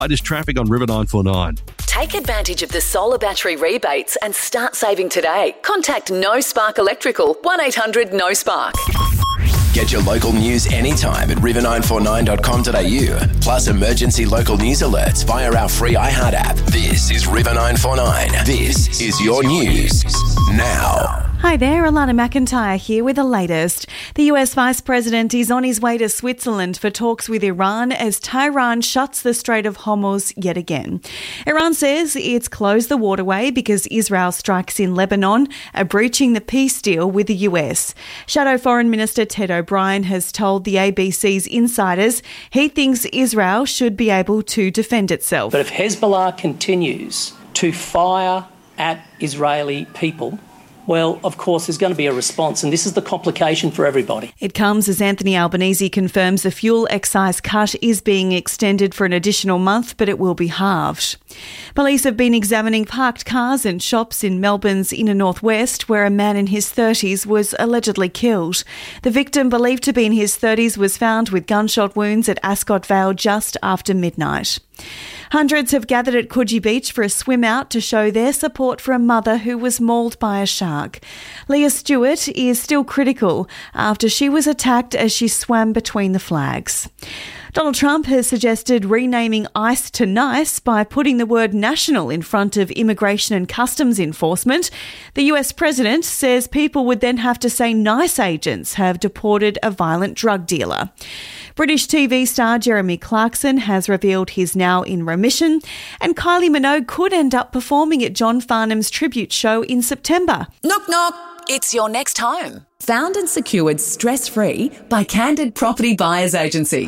Is traffic on River 949. Take advantage of the solar battery rebates and start saving today. Contact No Spark Electrical, 1800-NO-SPARK. Get your local news anytime at river949.com.au. Plus emergency local news alerts via our free iHeart app. This is River 949. This is your news now. Hi there, Alana McIntyre here with the latest. The US Vice President is on his way to Switzerland for talks with Iran as Tehran shuts the Strait of Hormuz yet again. Iran says it's closed the waterway because Israel strikes in Lebanon, breaching the peace deal with the US. Shadow Foreign Minister Ted O'Brien has told the ABC's Insiders he thinks Israel should be able to defend itself. But if Hezbollah continues to fire at Israeli people, well, of course, there's going to be a response, and this is the complication for everybody. It comes as Anthony Albanese confirms the fuel excise cut is being extended for an additional month, but it will be halved. Police have been examining parked cars and shops in Melbourne's inner northwest, where a man in his 30s was allegedly killed. The victim, believed to be in his 30s, was found with gunshot wounds at Ascot Vale just after midnight. Hundreds have gathered at Coogee Beach for a swim out to show their support for a mother who was mauled by a shark. Leah Stewart is still critical after she was attacked as she swam between the flags. Donald Trump has suggested renaming ICE to NICE by putting the word national in front of immigration and customs enforcement. The US president says people would then have to say NICE agents have deported a violent drug dealer. British TV star Jeremy Clarkson has revealed he's now in remission, and Kylie Minogue could end up performing at John Farnham's tribute show in September. Knock, knock. It's your next home. Found and secured stress-free by Candid Property Buyers Agency.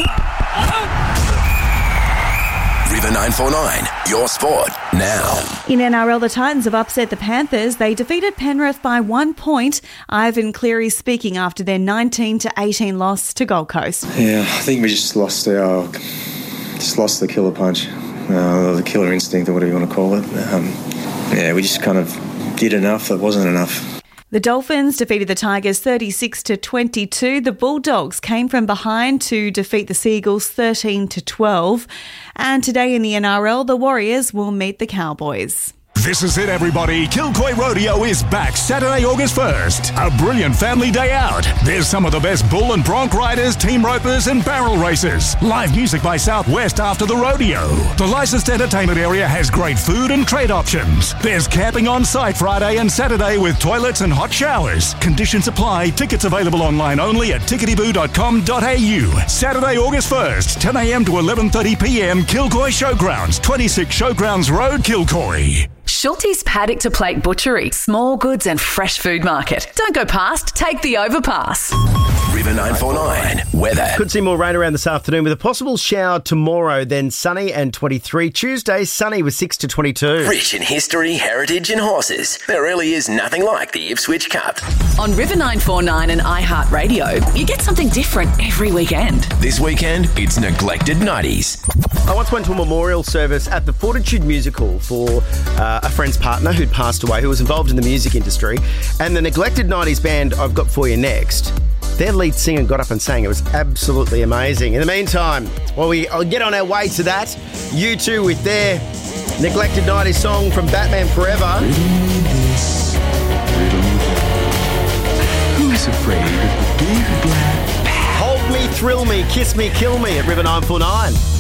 River 949, your sport now. In NRL, the Titans have upset the Panthers. They defeated Penrith by 1 point. Ivan Cleary speaking after their 19-18 loss to Gold Coast. Yeah, I think we just lost the killer punch, the killer instinct, or whatever you want to call it. We just kind of did enough that wasn't enough. The Dolphins defeated the Tigers 36-22. The Bulldogs came from behind to defeat the Seagulls 13-12. And today in the NRL, the Warriors will meet the Cowboys. This is it, everybody. Kilcoy Rodeo is back Saturday, August 1st. A brilliant family day out. There's some of the best bull and bronc riders, team ropers and barrel racers. Live music by Southwest after the rodeo. The licensed entertainment area has great food and trade options. There's camping on site Friday and Saturday with toilets and hot showers. Conditions apply. Tickets available online only at tickettyboo.com.au. Saturday, August 1st, 10 a.m. to 11:30 p.m. Kilcoy Showgrounds, 26 Showgrounds Road, Kilcoy. Shulty's Paddock to Plate Butchery, small goods and fresh food market. Don't go past, take the overpass. River 949, weather. Could see more rain around this afternoon with a possible shower tomorrow, then sunny and 23. Tuesday, sunny with 6 to 22. Rich in history, heritage and horses. There really is nothing like the Ipswich Cup. On River 949 and iHeartRadio, you get something different every weekend. This weekend, it's Neglected 90s. I once went to a memorial service at the Fortitude Musical for a friend's partner who'd passed away, who was involved in the music industry. And the Neglected 90s band I've got for you next, their lead singer got up and sang. It was absolutely amazing. In the meantime, while we get on our way to that, U2 with their Neglected 90s song from Batman Forever. Who's afraid of the big black? Hold Me, Thrill Me, Kiss Me, Kill Me at River 949.